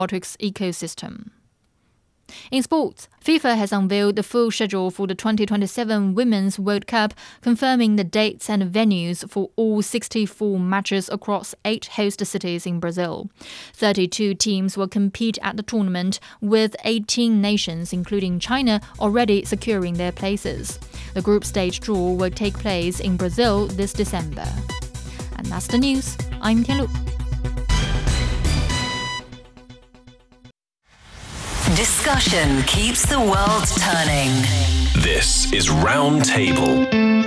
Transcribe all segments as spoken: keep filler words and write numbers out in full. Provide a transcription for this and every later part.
robotics ecosystem. In sports, FIFA has unveiled the full schedule for the twenty twenty-seven Women's World Cup, confirming the dates and venues for all sixty-four matches across eight host cities in Brazil. thirty-two teams will compete at the tournament, with eighteen nations, including China, already securing their places. The group stage draw will take place in Brazil this December. And that's the news. I'm Tianlu. Discussion keeps the world turning. This is Roundtable.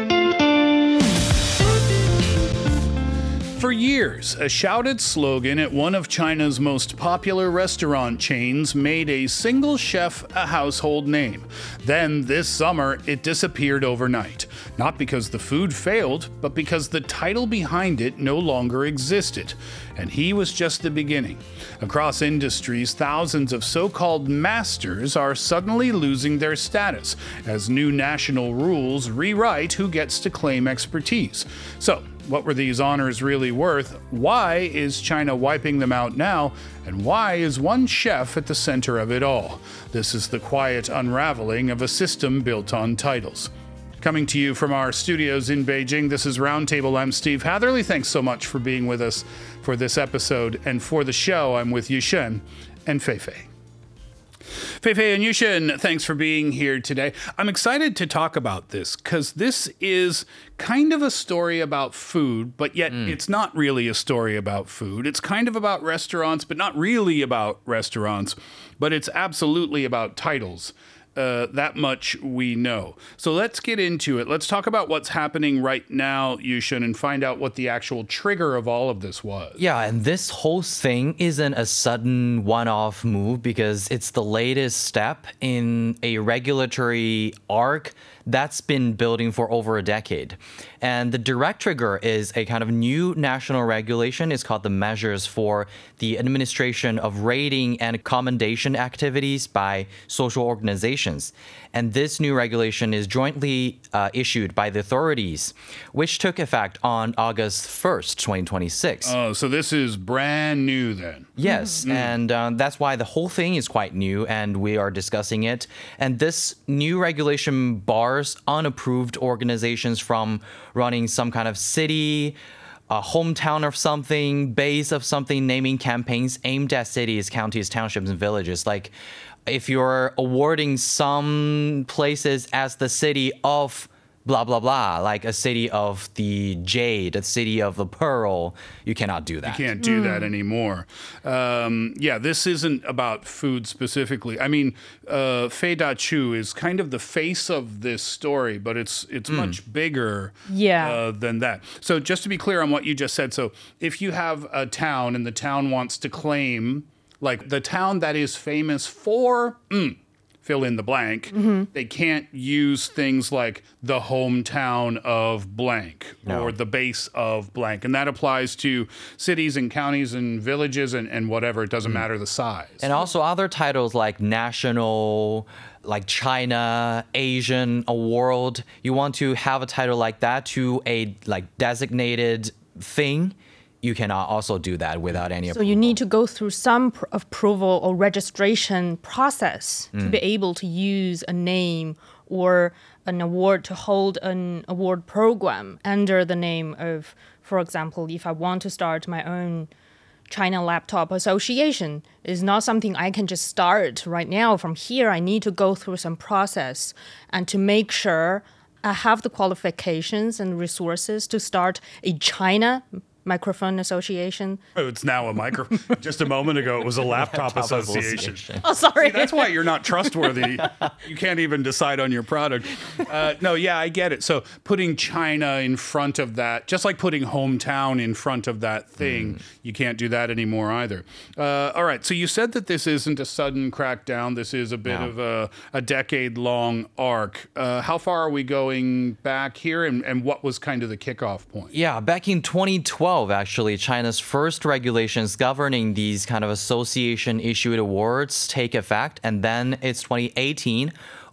For years, a shouted slogan at one of China's most popular restaurant chains made a single chef a household name. Then, this summer, it disappeared overnight. Not because the food failed, but because the title behind it no longer existed. And he was just the beginning. Across industries, thousands of so-called masters are suddenly losing their status as new national rules rewrite who gets to claim expertise. So, what were these honors really worth? Why is China wiping them out now? And why is one chef at the center of it all? This is the quiet unraveling of a system built on titles. Coming to you from our studios in Beijing, this is Roundtable. I'm Steve Hatherley. Thanks so much for being with us for this episode. And for the show, I'm with Yushen and Feifei. Feifei and Yushen, thanks for being here today. I'm excited to talk about this because this is kind of a story about food, but yet mm. it's not really a story about food. It's kind of about restaurants, but not really about restaurants. But it's absolutely about titles. Uh, that much we know. So let's get into it. Let's talk about what's happening right now, Yushen, and find out what the actual trigger of all of this was. Yeah, and this whole thing isn't a sudden one-off move because it's the latest step in a regulatory arc that's been building for over a decade. And the direct trigger is a kind of new national regulation. It's called the Measures for the Administration of Rating and Commendation Activities by Social Organizations. And this new regulation is jointly uh, issued by the authorities, which took effect on August first, twenty twenty-six. Oh, so this is brand new then. Yes, mm-hmm. and uh, that's why the whole thing is quite new, and we are discussing it. And this new regulation bars unapproved organizations from running some kind of city, a hometown of something, base of something, naming campaigns aimed at cities, counties, townships, and villages. Like, if you're awarding some places as the city of blah, blah, blah, like a city of the jade, a city of the pearl, you cannot do that. You can't do mm. that anymore. Um, yeah, this isn't about food specifically. I mean, uh, Fei Dachu is kind of the face of this story, but it's it's mm. much bigger yeah. uh, than that. So just to be clear on what you just said, so if you have a town and the town wants to claim, like the town that is famous for... Mm, fill in the blank, mm-hmm. they can't use things like the hometown of blank no. or the base of blank. And that applies to cities and counties and villages and, and whatever. It doesn't mm. matter the size. And also other titles like national, like China, Asian, a world. You want to have a title like that to a like designated thing. You cannot also do that without any approval. So you need to go through some pr- approval or registration process mm. to be able to use a name or an award to hold an award program under the name of, for example, if I want to start my own China Laptop Association, is not something I can just start right now. From here, I need to go through some process and to make sure I have the qualifications and resources to start a China Microphone Association. Oh, it's now a micro. Just a moment ago, it was a laptop, laptop association. association. Oh, sorry. See, that's why you're not trustworthy. You can't even decide on your product. Uh, no, yeah, I get it. So putting China in front of that, just like putting hometown in front of that thing, mm. you can't do that anymore either. Uh, all right. So you said that this isn't a sudden crackdown. This is a bit no. of a, a decade-long arc. Uh, how far are we going back here, and, and what was kind of the kickoff point? Yeah, back in twenty twelve, actually, China's first regulations governing these kind of association-issued awards take effect. And then it's twenty eighteen,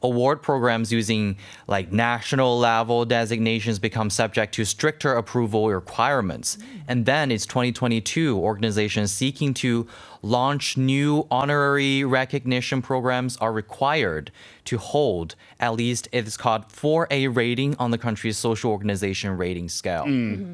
award programs using like national level designations become subject to stricter approval requirements. And then it's twenty twenty-two, organizations seeking to launch new honorary recognition programs are required to hold at least it's called four A rating on the country's social organization rating scale.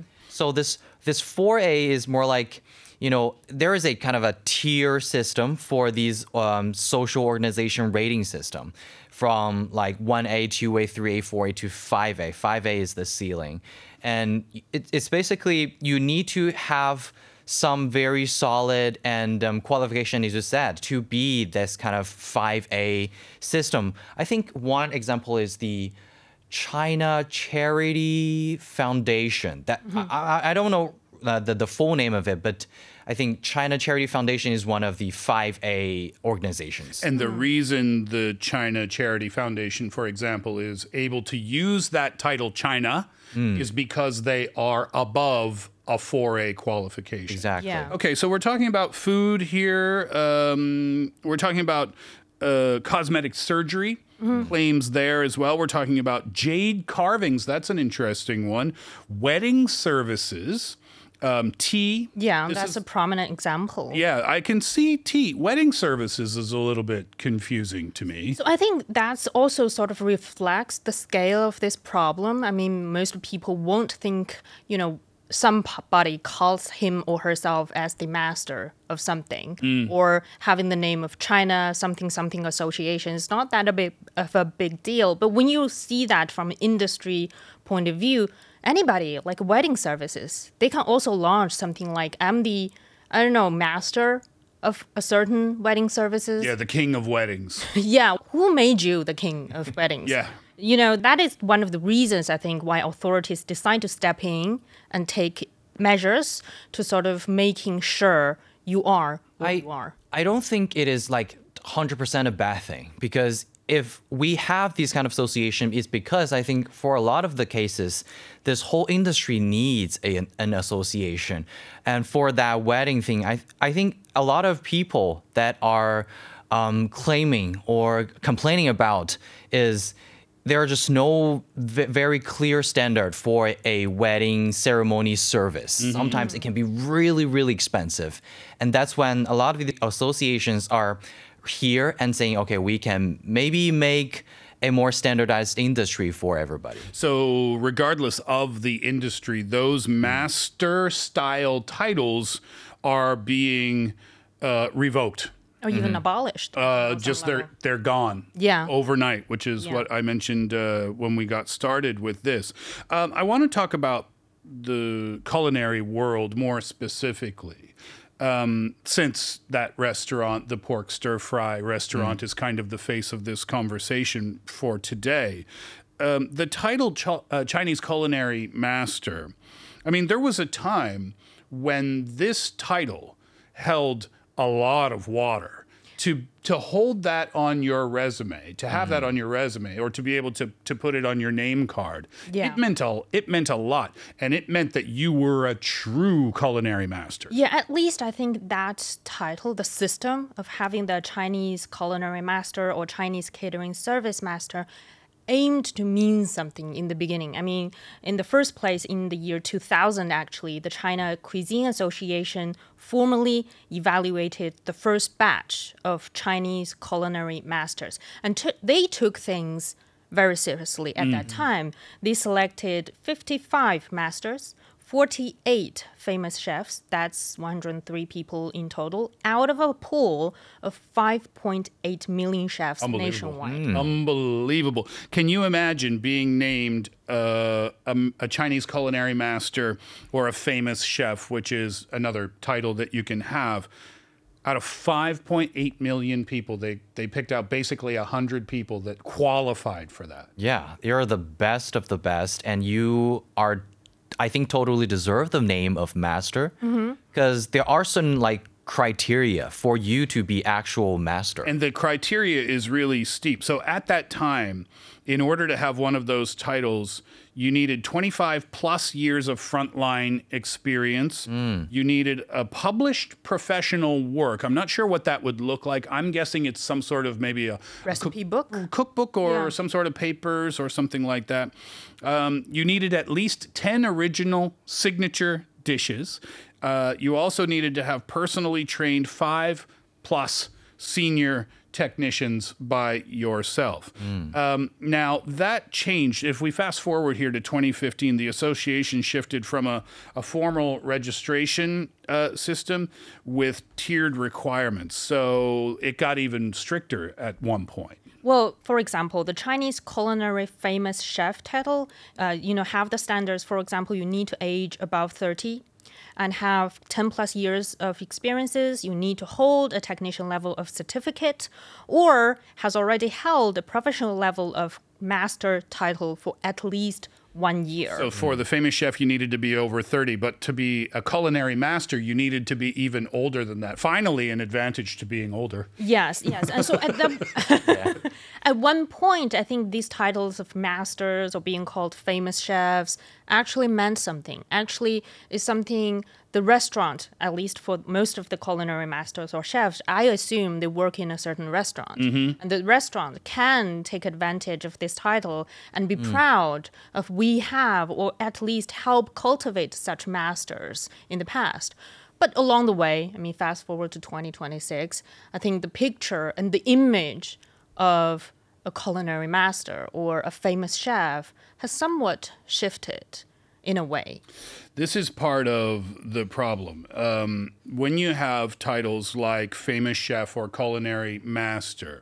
So this this four A is more like, you know, there is a kind of a tier system for these um, social organization rating system from like one A, two A, three A, four A to five A. five A is the ceiling. And it, it's basically you need to have some very solid and um, qualification, as you said, to be this kind of five A system. I think one example is the China Charity Foundation. That I, I don't know uh, the, the full name of it, but I think China Charity Foundation is one of the five A organizations. And the reason the China Charity Foundation, for example, is able to use that title China is because they are above a four A qualification. Exactly. Yeah. Okay, so we're talking about food here. Um, we're talking about uh, cosmetic surgery. Claims there as well. We're talking about jade carvings. That's an interesting one. Wedding services, um, tea. Yeah, This that's is- a prominent example. Yeah, I can see tea. Wedding services is a little bit confusing to me. So I think that's also sort of reflects the scale of this problem. I mean, most people won't think, you know, somebody calls him or herself as the master of something or having the name of China something something association. It's not that a big of a big deal. But when you see that from an industry point of view, anybody like wedding services, they can also launch something like I'm the, I don't know, master of a certain wedding services. Yeah, the king of weddings. Yeah, who made you the king of weddings? Yeah. You know, that is one of the reasons I think why authorities decide to step in and take measures to sort of making sure you are what I, you are. I don't think it is like one hundred percent a bad thing because if we have these kind of association, it's because I think for a lot of the cases, this whole industry needs a, an association. And for that wedding thing, I, I think a lot of people that are um, claiming or complaining about is there are just no v- very clear standard for a wedding ceremony service. Sometimes it can be really, really expensive. And that's when a lot of the associations are here and saying, okay, we can maybe make a more standardized industry for everybody. So, regardless of the industry, those master style titles are being uh, revoked. Or even abolished. Uh, on some just level. they're they're gone. Yeah. Overnight, which is Yeah. what I mentioned uh, when we got started with this. Um, I want to talk about the culinary world more specifically. Um, since that restaurant, the Pork Stir Fry restaurant, is kind of the face of this conversation for today. Um, the title Ch- uh, Chinese Culinary Master, I mean, there was a time when this title held a lot of water. To to hold that on your resume, to have that on your resume, or to be able to to put it on your name card, Yeah. it meant a it meant a lot, and it meant that you were a true culinary master. Yeah, at least I think that title, the system of having the Chinese culinary master or Chinese catering service master, aimed to mean something in the beginning. I mean, in the first place, in the year two thousand, actually, the China Cuisine Association formally evaluated the first batch of Chinese culinary masters. And t- they took things very seriously at that time. They selected fifty-five masters, forty-eight famous chefs, that's one hundred three people in total, out of a pool of five point eight million chefs Unbelievable. nationwide. Unbelievable. Can you imagine being named uh, a, a Chinese culinary master or a famous chef, which is another title that you can have? Out of five point eight million people, they, they picked out basically one hundred people that qualified for that. Yeah, you're the best of the best, and you are, I think, totally deserve the name of master because there are certain like criteria for you to be actual master. And the criteria is really steep. So at that time, in order to have one of those titles, you needed twenty-five plus years of frontline experience. Mm. You needed a published professional work. I'm not sure what that would look like. I'm guessing it's some sort of maybe a recipe a cook- book, cookbook or yeah. some sort of papers or something like that. Um, you needed at least ten original signature dishes. Uh, you also needed to have personally trained five plus senior technicians by yourself. Mm. Um, now, that changed. If we fast forward here to twenty fifteen, the association shifted from a, a formal registration uh, system with tiered requirements. So it got even stricter at one point. Well, for example, the Chinese culinary famous chef title, uh, you know, have the standards. For example, you need to age above thirty. And have ten plus years of experiences. You need to hold a technician level of certificate or has already held a professional level of master title for at least one year. So for the famous chef, you needed to be over thirty, but to be a culinary master, you needed to be even older than that. Finally, an advantage to being older. Yes, yes. And so at the at one point, I think these titles of masters or being called famous chefs actually meant something. Actually, is something the restaurant, at least for most of the culinary masters or chefs, I assume they work in a certain restaurant. Mm-hmm. And the restaurant can take advantage of this title and be mm. proud of we have or at least help cultivate such masters in the past. But along the way, I mean, fast forward to twenty twenty-six, I think the picture and the image of a culinary master or a famous chef has somewhat shifted in a way. This is part of the problem. Um, when you have titles like famous chef or culinary master,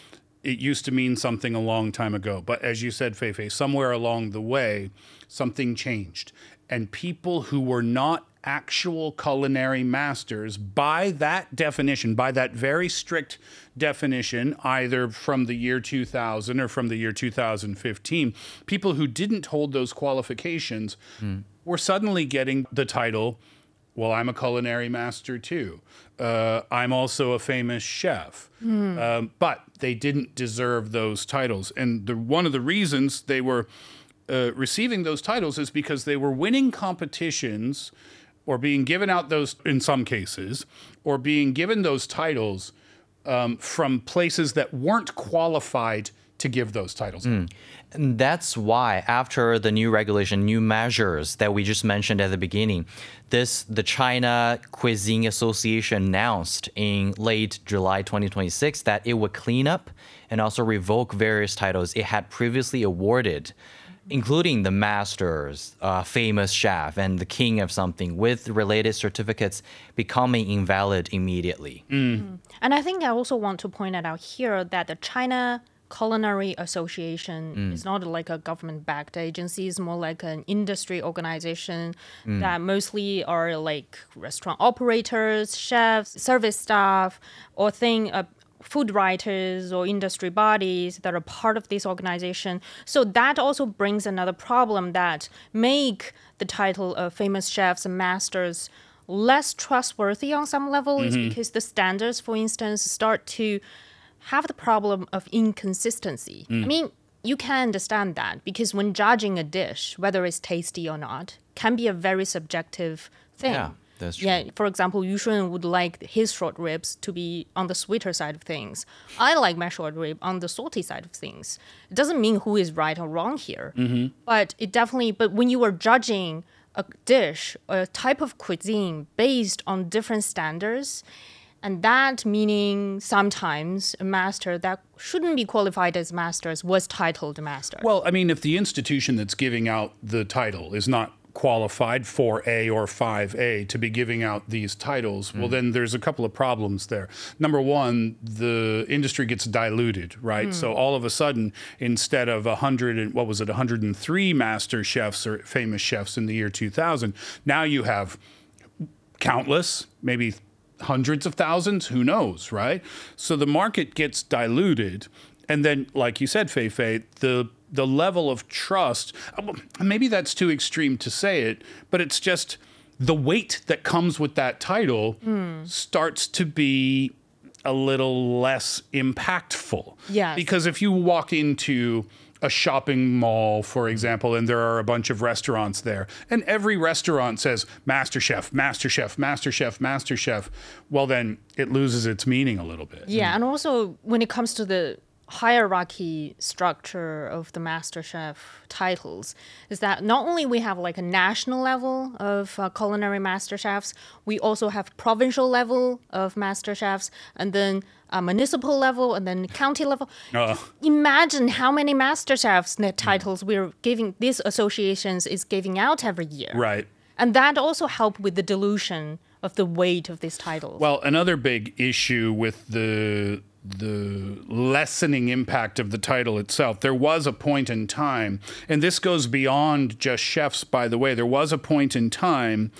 it used to mean something a long time ago. But as you said, Feifei, somewhere along the way, something changed. And people who were not actual culinary masters, by that definition, by that very strict definition, either from the year two thousand or from the year two thousand fifteen, people who didn't hold those qualifications mm. were suddenly getting the title, well, I'm a culinary master too. Uh, I'm also a famous chef. Mm. Um, but they didn't deserve those titles. And the, one of the reasons they were uh, receiving those titles is because they were winning competitions or being given out those, in some cases, or being given those titles um, from places that weren't qualified to give those titles. Mm. And that's why after the new regulation, new measures that we just mentioned at the beginning, this the China Cuisine Association announced in late July twenty twenty-six that it would clean up and also revoke various titles it had previously awarded, including the master's, uh, famous chef, and the king of something, with related certificates becoming invalid immediately. Mm. Mm. And I think I also want to point it out here that the China Culinary Association mm. is not like a government-backed agency. It's more like an industry organization mm. that mostly are like restaurant operators, chefs, service staff, or thing. Uh, food writers or industry bodies that are part of this organization. So that also brings another problem that make the title of famous chefs and masters less trustworthy on some level mm-hmm. is because the standards, for instance, start to have the problem of inconsistency. Mm. I mean, you can understand that because when judging a dish, whether it's tasty or not, can be a very subjective thing. Yeah. That's true. Yeah, for example, Yu Shun would like his short ribs to be on the sweeter side of things. I like my short rib on the salty side of things. It doesn't mean who is right or wrong here, mm-hmm. but it definitely. But when you are judging a dish, a type of cuisine based on different standards, and that meaning sometimes a master that shouldn't be qualified as masters was titled master. Well, I mean, if the institution that's giving out the title is not qualified four A or five A to be giving out these titles, mm. well, then there's a couple of problems there. Number one, the industry gets diluted, right? Mm. So all of a sudden, instead of one hundred and what was it, one hundred three master chefs or famous chefs in the year two thousand, now you have countless, maybe hundreds of thousands, who knows, right? So the market gets diluted. And then, like you said, Feifei, the the level of trust, maybe that's too extreme to say it, but it's just the weight that comes with that title starts to be a little less impactful. Yes. Because if you walk into a shopping mall, for example, and there are a bunch of restaurants there, and every restaurant says Master Chef, Master Chef, Master Chef, Master Chef, well, then it loses its meaning a little bit. Yeah, and also when it comes to the hierarchy structure of the MasterChef titles, is that not only we have like a national level of uh, culinary master chefs, we also have provincial level of master chefs, and then a municipal level, and then county level. Uh. Imagine how many master chefs net titles we're giving, these associations is giving out every year. Right. And that also helped with the dilution of the weight of these titles. Well, another big issue with the the lessening impact of the title itself. There was a point in time, and this goes beyond just chefs, by the way. There was a point in time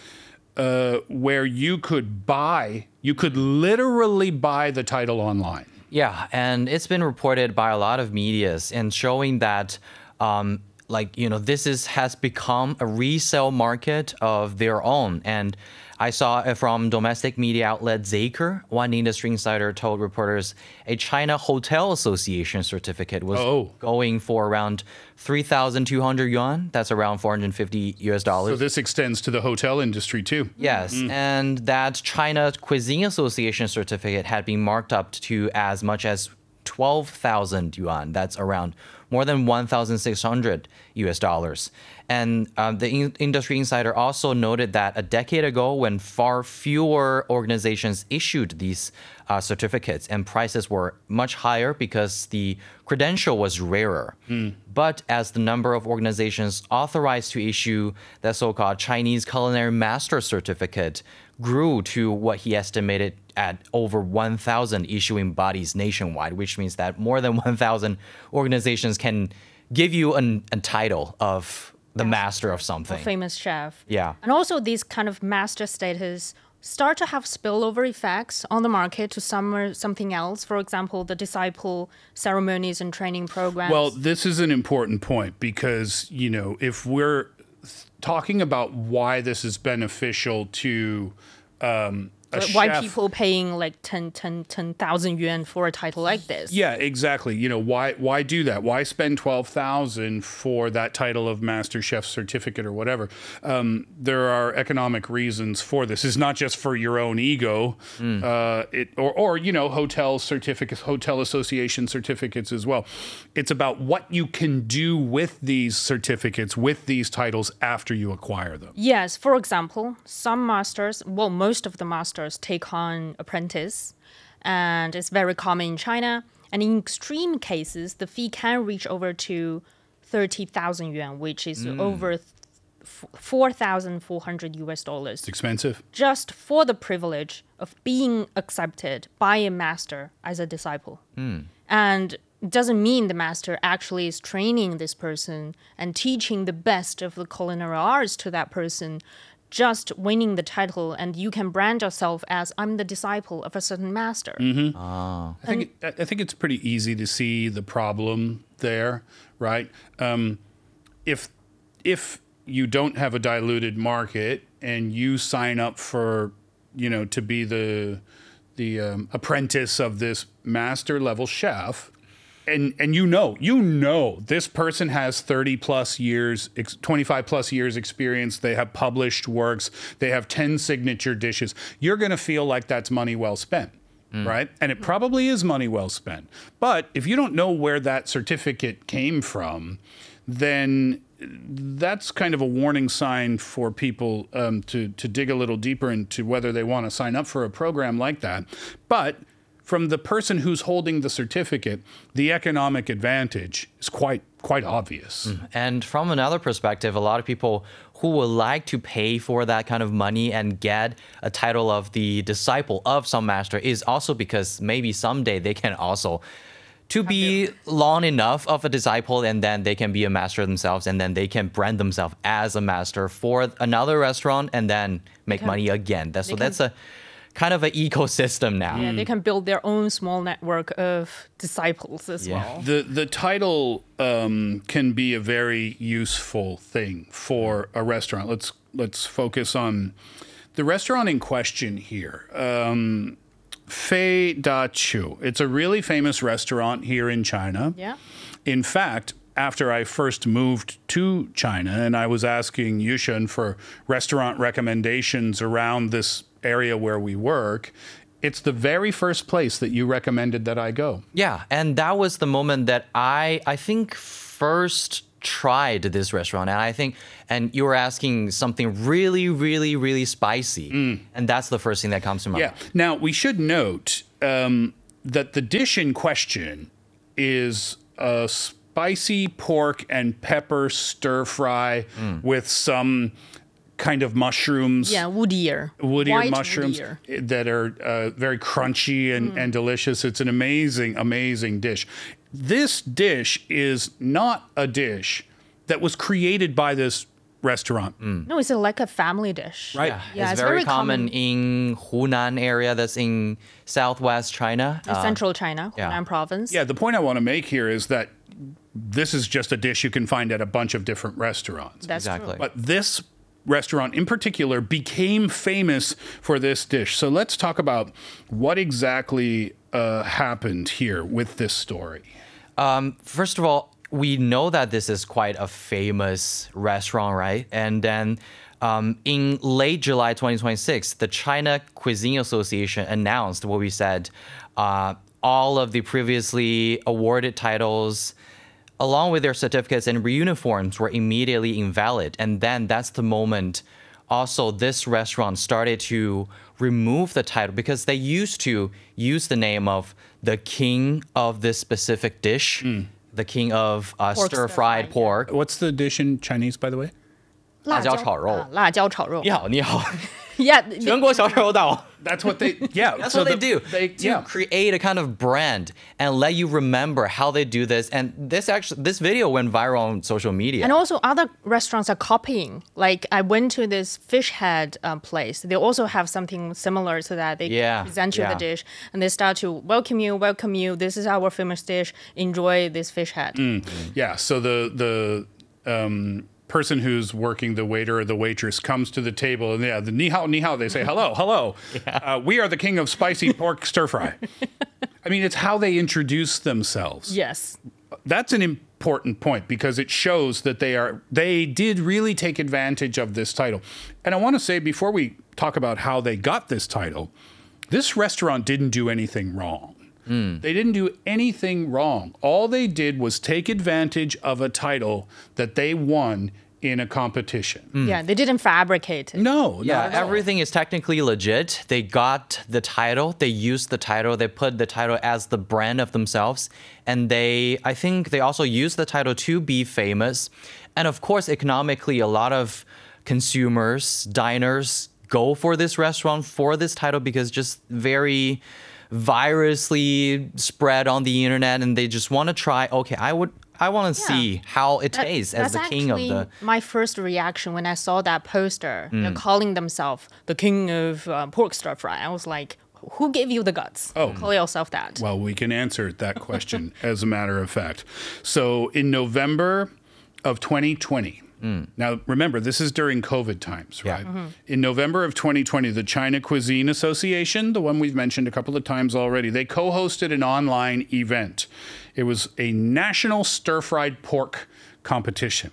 uh, where you could buy, you could literally buy the title online. Yeah, and it's been reported by a lot of medias and showing that um, like, you know, this is has become a resale market of their own. And I saw it from domestic media outlet Zaker. One industry insider told reporters a China Hotel Association certificate was Oh. going for around three thousand two hundred yuan. That's around four hundred fifty U S dollars. So this extends to the hotel industry too. Yes, and that China Cuisine Association certificate had been marked up to as much as twelve thousand yuan. That's around more than one thousand six hundred U S dollars. And um, the in- industry insider also noted that a decade ago, when far fewer organizations issued these uh, certificates and prices were much higher because the credential was rarer. But as the number of organizations authorized to issue the so-called Chinese Culinary Master Certificate grew to what he estimated at over one thousand issuing bodies nationwide, which means that more than one thousand organizations can give you an, a title of the master of something. famous chef. Yeah. And also these kind of master status start to have spillover effects on the market to some something else. For example, the disciple ceremonies and training programs. Well, this is an important point because, you know, if we're talking about why this is beneficial to um, a why chef, people paying like ten, ten, ten thousand yuan for a title like this. Yeah, exactly. You know, why why do that? Why spend twelve thousand for that title of Master Chef certificate or whatever? Um, there are economic reasons for this. It's not just for your own ego, uh, it or or you know, hotel certificates, hotel association certificates as well. It's about what you can do with these certificates, with these titles after you acquire them. Yes, for example, some masters, well, most of the masters take on apprentice, and it's very common in China. And in extreme cases, the fee can reach over to thirty thousand yuan, which is over th- four thousand four hundred U S dollars, It's expensive. just for the privilege of being accepted by a master as a disciple. And it doesn't mean the master actually is training this person and teaching the best of the culinary arts to that person, just winning the title, and you can brand yourself as I'm the disciple of a certain master. I think it, I think it's pretty easy to see the problem there, right? Um, if if you don't have a diluted market and you sign up for, you know, to be the the um, apprentice of this master level chef, and and you know you know this person has thirty plus years, ex- twenty-five plus years experience, they have published works, they have ten signature dishes, you're going to feel like that's money well spent, right? And it probably is money well spent. But if you don't know where that certificate came from, then that's kind of a warning sign for people um, to to dig a little deeper into whether they want to sign up for a program like that. But from the person who's holding the certificate, the economic advantage is quite quite obvious. And from another perspective, a lot of people who would like to pay for that kind of money and get a title of the disciple of some master is also because maybe someday they can also to be long enough of a disciple, and then they can be a master themselves, and then they can brand themselves as a master for another restaurant and then make money again. That's, so can- that's a kind of an ecosystem now. Yeah, they can build their own small network of disciples as Yeah. well. The the title um, can be a very useful thing for a restaurant. Let's let's focus on the restaurant in question here. Um, Fei Da Chu. It's a really famous restaurant here in China. Yeah. In fact, after I first moved to China and I was asking Yushen for restaurant recommendations around this area where we work, it's the very first place that you recommended that I go. Yeah, and that was the moment that I I think first tried this restaurant, and I think and you were asking something really, really, really spicy, and that's the first thing that comes to mind. Yeah. Now, we should note um, that the dish in question is a spicy pork and pepper stir fry with some kind of mushrooms. Yeah, woodier. Woodier White mushrooms woodier. that are uh, very crunchy and, and delicious. It's an amazing, amazing dish. This dish is not a dish that was created by this restaurant. No, it's a, like a family dish. Right. Yeah, Yeah, it's, it's very, very common, common. in Hunan area, that's in southwest China. In Uh, central China, yeah. Hunan province. Yeah, the point I want to make here is that this is just a dish you can find at a bunch of different restaurants. That's exactly. true. But this restaurant in particular became famous for this dish. So let's talk about what exactly uh, happened here with this story. First of all, we know that this is quite a famous restaurant, right? And then um, in late July twenty twenty-six, the China Cuisine Association announced what we said, uh, all of the previously awarded titles, along with their certificates and reuniforms, were immediately invalid. And then that's the moment also this restaurant started to remove the title because they used to use the name of the king of this specific dish, the king of uh, Pork stir-fried stir-fried, pork. What's the dish in Chinese, by the way? 辣椒炒肉。 啊辣椒炒肉。 你好，你好， Yeah, 全国小炒肉大王。 That's what they, yeah. That's so what they the- do. They, to yeah. create a kind of brand and let you remember how they do this. And this actually, this video went viral on social media. And also other restaurants are copying. Like I went to this fish head um, place. They also have something similar to that. They Yeah, present you yeah. the dish and they start to welcome you, welcome you. This is our famous dish. Enjoy this fish head. Yeah. So the the um, person who's working, the waiter or the waitress, comes to the table and yeah, the ni hao, ni hao, they say, hello, hello. Uh, we are the king of spicy pork stir fry. I mean, it's how they introduce themselves. Yes. That's an important point because it shows that they are they did really take advantage of this title. And I want to say before we talk about how they got this title, this restaurant didn't do anything wrong. They didn't do anything wrong. All they did was take advantage of a title that they won in a competition. Yeah, they didn't fabricate it. No, Yeah, not at all. everything is technically legit. They got the title, they used the title, they put the title as the brand of themselves. And they, I think they also used the title to be famous. And of course, economically, a lot of consumers, diners go for this restaurant for this title because just very virually spread on the internet and they just want to try, okay, I would, I want to Yeah. see how it That- tastes as that's the king of actually the. my first reaction when I saw that poster. Mm. They're calling themselves the king of uh, pork stir fry. I was like, who gave you the guts? Oh. Call yourself that. Well, we can answer that question as a matter of fact. So in November of twenty twenty, now remember, this is during COVID times, right? In November of twenty twenty, the China Cuisine Association, the one we've mentioned a couple of times already, they co-hosted an online event. It was a national stir-fried pork competition.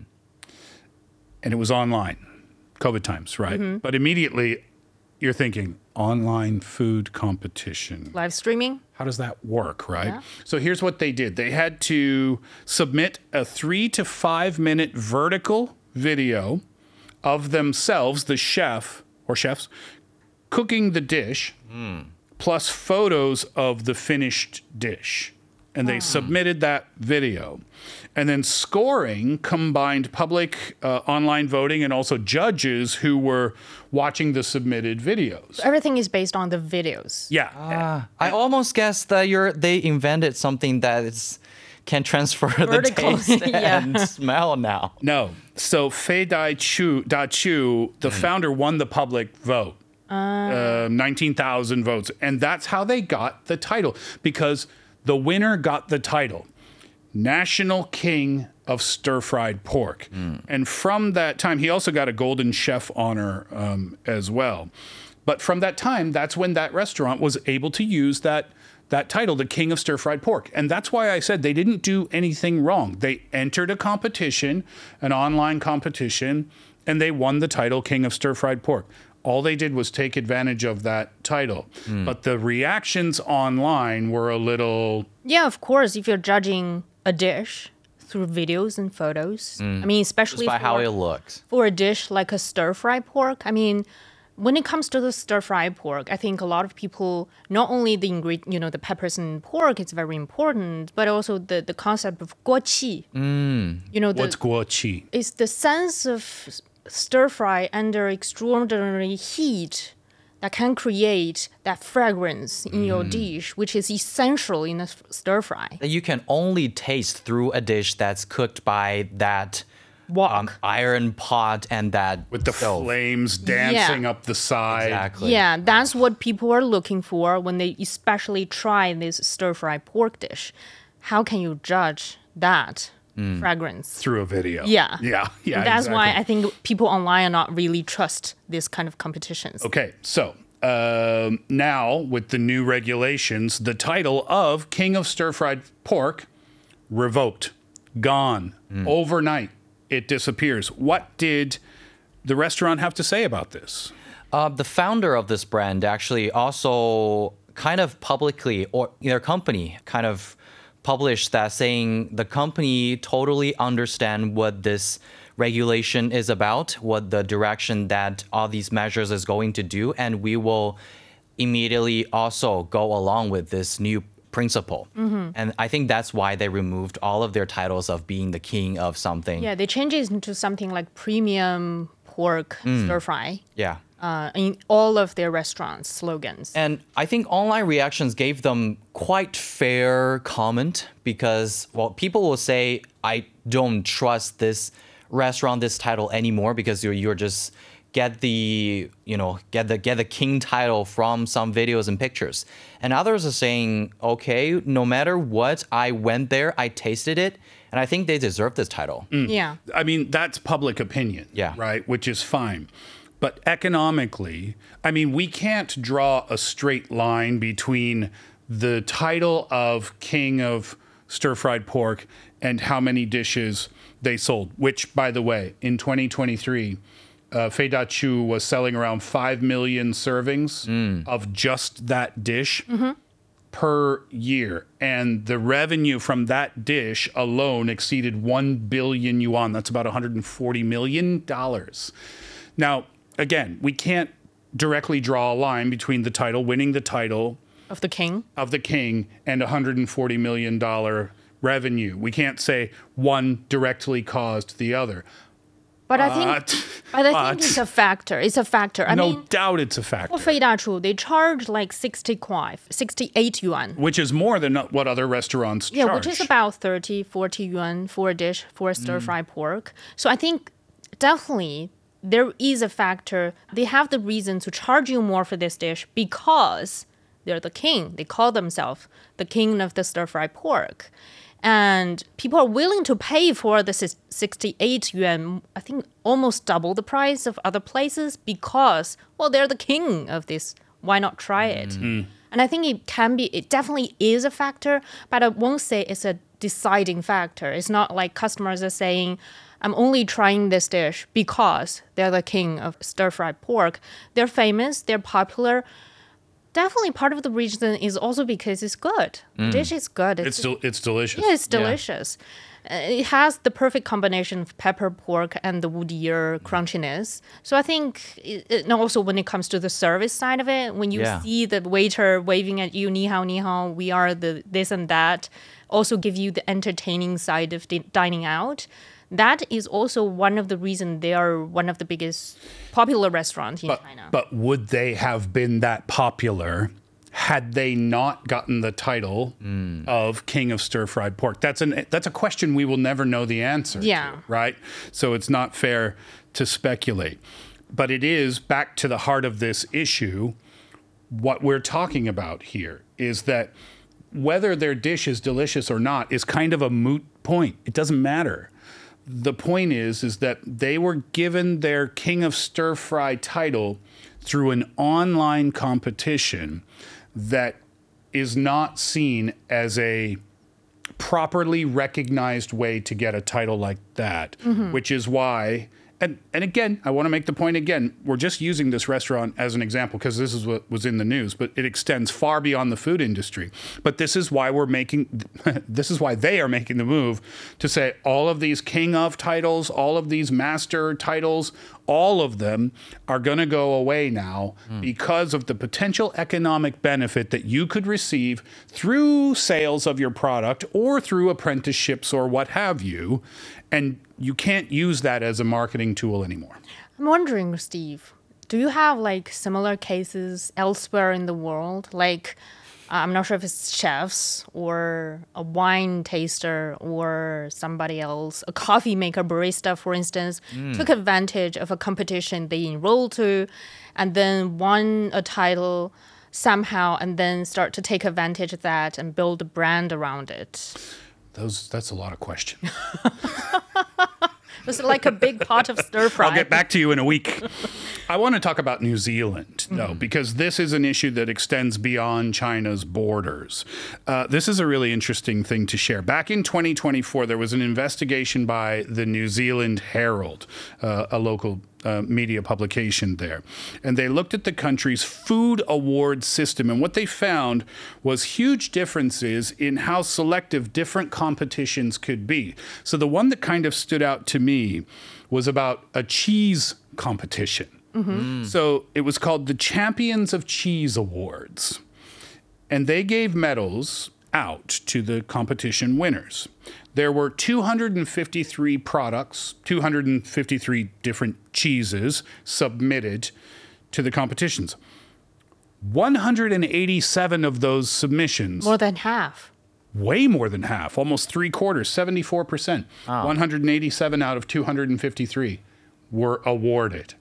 And it was online, COVID times, right? But immediately you're thinking, online food competition. Live streaming? How does that work, right? Yeah. So here's what they did. They had to submit a three to five minute vertical video of themselves, the chef or chefs, cooking the dish, plus photos of the finished dish. And they submitted that video. And then scoring combined public uh, online voting and also judges who were watching the submitted videos. Everything is based on the videos. Yeah. I almost guess that you're they invented something that is can transfer the Vertical, taste yeah. and smell now. No. So Fei Dai Chu, Da Chu, the founder, won the public vote. Uh, nineteen thousand votes. And that's how they got the title because the winner got the title. National King of Stir Fried Pork. And from that time, he also got a Golden Chef honor um, as well. But from that time, that's when that restaurant was able to use that that title, the King of Stir Fried Pork. And that's why I said they didn't do anything wrong. They entered a competition, an online competition, and they won the title King of Stir Fried Pork. All they did was take advantage of that title. But the reactions online were a little... Yeah, of course, if you're judging a dish through videos and photos, I mean, especially Just by for, how it looks. for a dish like a stir-fry pork, I mean, when it comes to the stir-fry pork, I think a lot of people, not only the ingredient, you know, the peppers and pork is very important, but also the, the concept of guoqi. Mm. You know, the, What's guoqi? it's the sense of stir-fry under extraordinary heat that can create that fragrance in your dish, which is essential in a stir-fry. That you can only taste through a dish that's cooked by that Wok. um, iron pot and that With the stove. flames dancing Yeah. up the side. Exactly. Yeah, that's what people are looking for when they especially try this stir-fry pork dish. How can you judge that fragrance? Through a video. Yeah. Yeah. Yeah. And that's why exactly. I think people online are not really trust this kind of competitions. Okay, so um, now with the new regulations, the title of King of Stir Fried Pork revoked, gone overnight. It disappears. What did the restaurant have to say about this? Uh, the founder of this brand actually also kind of publicly, or their company kind of published that, saying the company totally understand what this regulation is about, what the direction that all these measures is going to do, and we will immediately also go along with this new principle. And I think that's why they removed all of their titles of being the king of something. Yeah, they change it into something like premium pork stir-fry Yeah. uh, in all of their restaurants' slogans. And I think online reactions gave them quite fair comment because, well, people will say, I don't trust this restaurant, this title anymore because you're, you're just get the, you know, get the get the king title from some videos and pictures. And others are saying, okay, no matter what, I went there, I tasted it, and I think they deserve this title. Yeah. I mean, that's public opinion, Yeah. right? Which is fine. But economically, I mean, we can't draw a straight line between the title of King of Stir Fried Pork and how many dishes they sold, which, by the way, in twenty twenty-three, uh, Fei Da Chu was selling around five million servings of just that dish per year. And the revenue from that dish alone exceeded one billion yuan. That's about one hundred forty million dollars. Now, again, we can't directly draw a line between the title, winning the title Of the king. of the king, and one hundred forty million dollars revenue. We can't say one directly caused the other. But I think, But, but I but think it's a factor. It's a factor. I no mean, doubt it's a factor, for Fei Da Chu, they charge like sixty-five, sixty-eight yuan. which is more than what other restaurants Yeah, charge. which is about thirty, forty yuan for a dish for a stir-fry pork. So I think definitely there is a factor. They have the reason to charge you more for this dish because they're the king. They call themselves the king of the stir-fry pork. And people are willing to pay for the sis- sixty-eight yuan, I think almost double the price of other places because, well, they're the king of this. Why not try it? And I think it can be, it definitely is a factor, but I won't say it's a deciding factor. It's not like customers are saying, I'm only trying this dish because they're the king of stir-fried pork. They're famous, they're popular. Definitely part of the reason is also because it's good. The dish is good. it's del- it's delicious. Yeah, it's delicious. Uh, It has the perfect combination of pepper, pork, and the woodier crunchiness. So I think, it, it- and also when it comes to the service side of it, when you Yeah. see the waiter waving at you, ni hao, ni hao, we are the this and that, also give you the entertaining side of di- dining out. That is also one of the reasons they are one of the biggest popular restaurants in But, China. but would they have been that popular had they not gotten the title of King of Stir Fried Pork? That's an that's a question we will never know the answer Yeah. to, right? So it's not fair to speculate. But it is back to the heart of this issue. What we're talking about here is that whether their dish is delicious or not is kind of a moot point. It doesn't matter. The point is, is that they were given their King of Stir Fry title through an online competition that is not seen as a properly recognized way to get a title like that, mm-hmm. which is why, and, and again, I want to make the point again, we're just using this restaurant as an example because this is what was in the news, but it extends far beyond the food industry. But this is why we're making, this is why they are making the move to say all of these king of titles, all of these master titles, all of them are going to go away now mm. because of the potential economic benefit that you could receive through sales of your product or through apprenticeships or what have you. And you can't use that as a marketing tool anymore. I'm wondering, Steve, do you have like similar cases elsewhere in the world? Like, I'm not sure if it's chefs or a wine taster or somebody else, a coffee maker, barista, for instance, mm. took advantage of a competition they enrolled to and then won a title somehow and then start to take advantage of that and build a brand around it. Those, that's a lot of questions. It's like a big pot of stir fry. I'll get back to you in a week. I want to talk about New Zealand, though, mm-hmm. because this is an issue that extends beyond China's borders. Uh, this is a really interesting thing to share. Back in twenty twenty-four, there was an investigation by the New Zealand Herald, uh, a local Uh, media publication there. And they looked at the country's food award system. And what they found was huge differences in how selective different competitions could be. So the one that kind of stood out to me was about a cheese competition. Mm-hmm. Mm. So it was called the Champions of Cheese Awards. And they gave medals out to the competition winners. There were two hundred fifty-three products, two hundred fifty-three different cheeses submitted to the competitions. one hundred eighty-seven of those submissions. More than half. Way more than half, almost three quarters, seventy-four percent. Oh. one hundred eighty-seven out of two hundred fifty-three were awarded.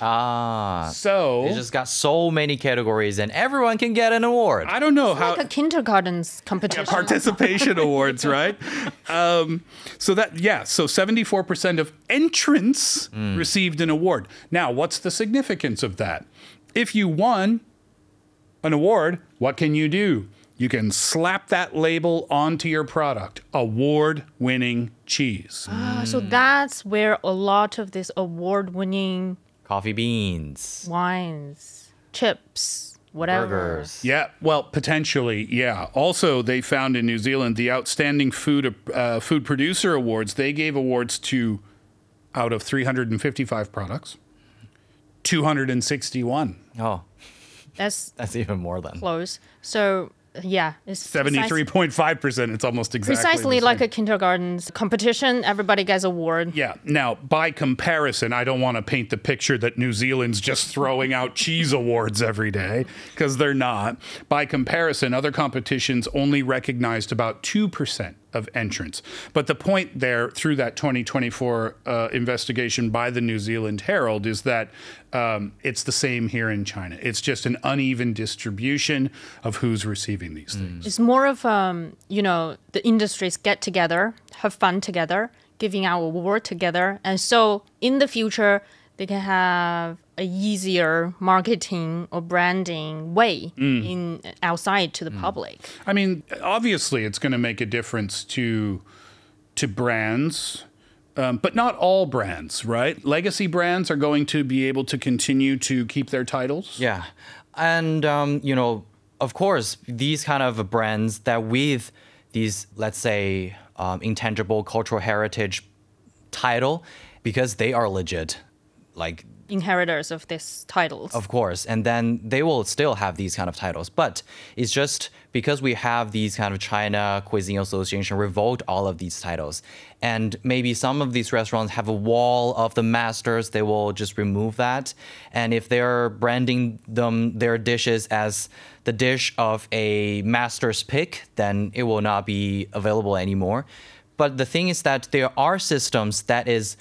Ah, so they just got so many categories, and everyone can get an award. I don't know it's how like a kindergarten's competition, yeah, participation awards, right? Um, so that yeah, so seventy-four percent of entrants mm. received an award. Now, what's the significance of that? If you won an award, what can you do? You can slap that label onto your product. Award-winning cheese. Ah, so that's where a lot of this award-winning coffee beans, wines, chips, whatever. Burgers. Yeah, well, potentially, yeah. Also, they found in New Zealand the Outstanding Food uh, Food Producer Awards. They gave awards to, out of three hundred fifty-five products, two hundred sixty-one. Oh, that's that's even more than close. So. Yeah, it's seventy-three point five percent. It's almost exactly precisely like a kindergarten's competition. Everybody gets an award. Yeah. Now, by comparison, I don't want to paint the picture that New Zealand's just throwing out cheese awards every day, because they're not. By comparison, other competitions only recognized about two percent of entrants. But the point there, through that twenty twenty-four uh, investigation by the New Zealand Herald, is that um, it's the same here in China. It's just an uneven distribution of who's receiving these things. It's more of, um, you know, the industries get together, have fun together, giving out award together. And so in the future, they can have a easier marketing or branding way mm. in outside to the mm. public. I mean, obviously, it's going to make a difference to to brands, um, but not all brands, right? Legacy brands are going to be able to continue to keep their titles. Yeah, and um, you know, of course, these kind of brands that with these, let's say, um, intangible cultural heritage title, because they are legit. Like inheritors of these titles. Of course. And then they will still have these kind of titles. But it's just because we have these kind of China Cuisine Association revoke all of these titles. And maybe some of these restaurants have a wall of the masters. They will just remove that. And if they're branding them, their dishes as the dish of a master's pick, then it will not be available anymore. But the thing is that there are systems that is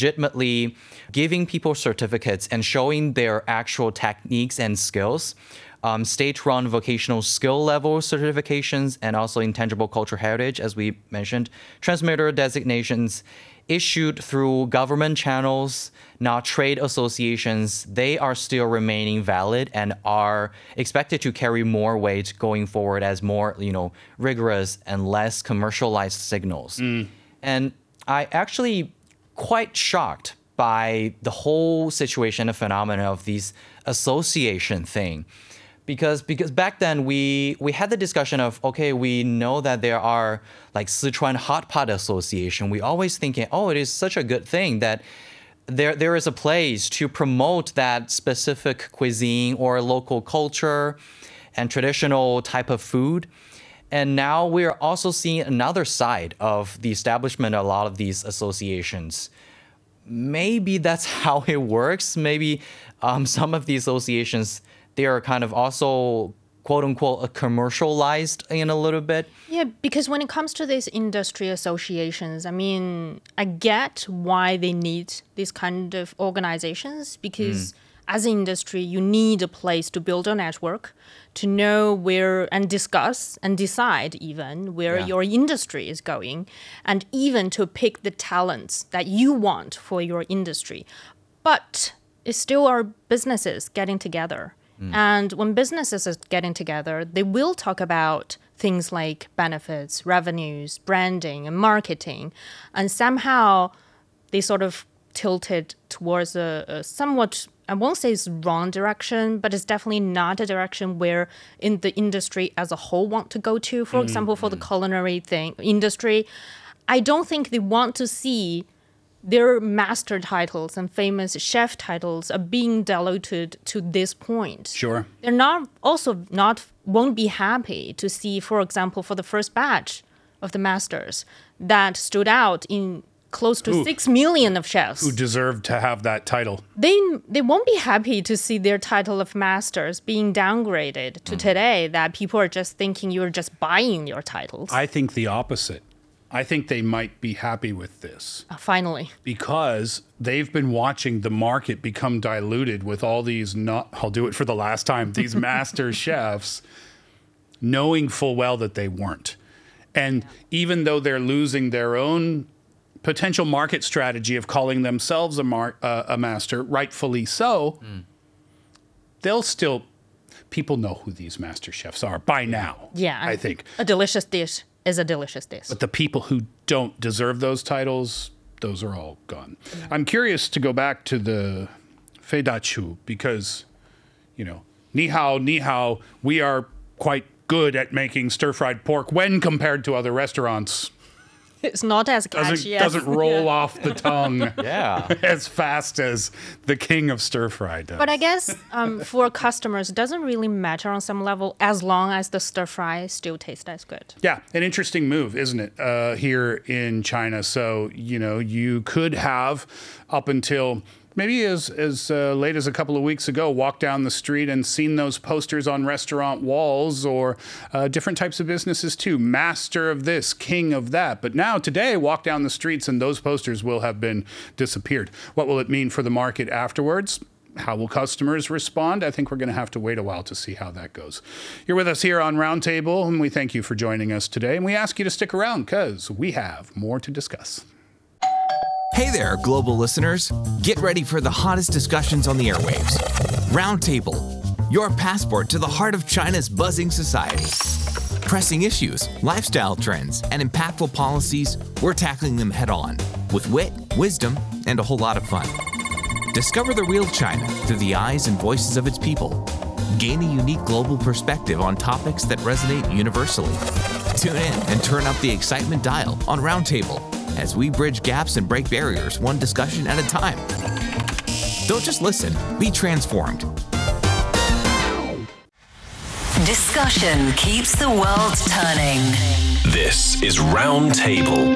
legitimately giving people certificates and showing their actual techniques and skills um, state-run vocational skill level certifications, and also intangible cultural heritage, as we mentioned, transmitter designations issued through government channels, not trade associations. They are still remaining valid and are expected to carry more weight going forward as more, you know, rigorous and less commercialized signals. Mm. And I actually quite shocked by the whole situation and phenomenon of these association thing. Because because back then we we had the discussion of, okay, we know that there are like Sichuan Hot Pot Association. We always thinking, oh, it is such a good thing that there there is a place to promote that specific cuisine or local culture and traditional type of food. And now we're also seeing another side of the establishment of a lot of these associations. Maybe that's how it works. Maybe um, some of the associations, they are kind of also, quote unquote, commercialized in a little bit. Yeah, because when it comes to these industry associations, I mean, I get why they need these kind of organizations because mm. as an industry, you need a place to build a network, to know where and discuss and decide even where yeah. your industry is going, and even to pick the talents that you want for your industry. But it still are businesses getting together. Mm. And when businesses are getting together, they will talk about things like benefits, revenues, branding, and marketing. And somehow they sort of tilted towards a, a somewhat, I won't say it's wrong direction, but it's definitely not a direction where in the industry as a whole want to go to. For mm-hmm. example, for the culinary thing industry, I don't think they want to see their master titles and famous chef titles are being diluted to this point. Sure. They're not also not won't be happy to see, for example, for the first batch of the masters that stood out in close to Ooh. six million of chefs who deserved to have that title. They they won't be happy to see their title of masters being downgraded to mm. today, that people are just thinking you're just buying your titles. I think the opposite. I think they might be happy with this. Uh, finally. Because they've been watching the market become diluted with all these, not, I'll do it for the last time, these master chefs, knowing full well that they weren't. And yeah. even though they're losing their own potential market strategy of calling themselves a, mar- uh, a master, rightfully so, mm. they'll still, people know who these master chefs are by now, yeah, I think. A delicious dish is a delicious dish. But the people who don't deserve those titles, those are all gone. Yeah. I'm curious to go back to the Fei Da Chu because, you know, ni hao, ni hao, we are quite good at making stir-fried pork when compared to other restaurants. It's not as catchy. Doesn't, yes. doesn't roll yeah. off the tongue yeah. as fast as the king of stir-fry does. But I guess um, for customers, it doesn't really matter on some level as long as the stir-fry still tastes as good. Yeah, an interesting move, isn't it, uh, here in China. So, you know, you could have up until maybe as, as uh, late as a couple of weeks ago, walked down the street and seen those posters on restaurant walls or uh, different types of businesses too. Master of this, king of that. But now today, walk down the streets and those posters will have been disappeared. What will it mean for the market afterwards? How will customers respond? I think we're going to have to wait a while to see how that goes. You're with us here on Roundtable, and we thank you for joining us today. And we ask you to stick around because we have more to discuss. Hey there, global listeners. Get ready for the hottest discussions on the airwaves. Roundtable, your passport to the heart of China's buzzing society. Pressing issues, lifestyle trends, and impactful policies, we're tackling them head on with wit, wisdom, and a whole lot of fun. Discover the real China through the eyes and voices of its people. Gain a unique global perspective on topics that resonate universally. Tune in and turn up the excitement dial on Roundtable as we bridge gaps and break barriers one discussion at a time. Don't just listen, be transformed. Discussion keeps the world turning. This is Roundtable.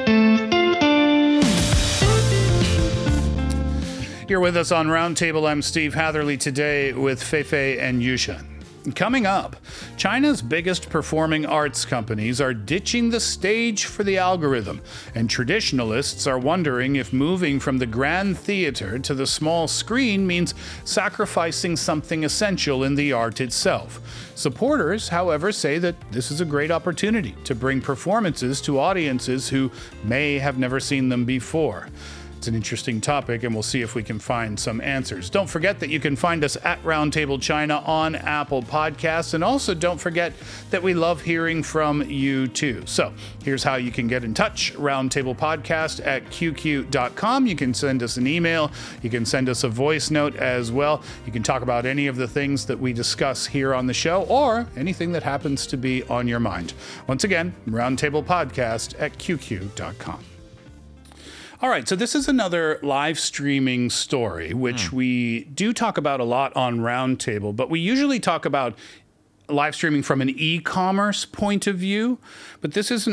You're with us on Roundtable. I'm Steve Hatherley today with Fei Fei and Yushan. Coming up, China's biggest performing arts companies are ditching the stage for the algorithm, and traditionalists are wondering if moving from the grand theater to the small screen means sacrificing something essential in the art itself. Supporters, however, say that this is a great opportunity to bring performances to audiences who may have never seen them before. It's an interesting topic, and we'll see if we can find some answers. Don't forget that you can find us at Roundtable China on Apple Podcasts, and also don't forget that we love hearing from you too. So here's how you can get in touch. Roundtable Podcast at q q dot com. You can send us an email. You can send us a voice note as well. You can talk about any of the things that we discuss here on the show or anything that happens to be on your mind. Once again, Roundtable Podcast at q q dot com. All right, so this is another live streaming story, which mm. we do talk about a lot on Roundtable, but we usually talk about live streaming from an e-commerce point of view. But this is an